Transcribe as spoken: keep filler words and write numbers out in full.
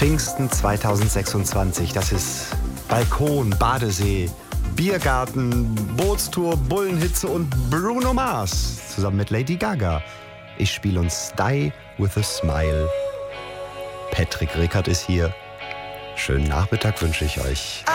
Pfingsten zweitausendsechsundzwanzig. Das ist Balkon, Badesee, Biergarten, Bootstour, Bullenhitze und Bruno Mars zusammen mit Lady Gaga. Ich spiele uns Die with a Smile. Patrick Rickert ist hier. Schönen Nachmittag wünsche ich euch.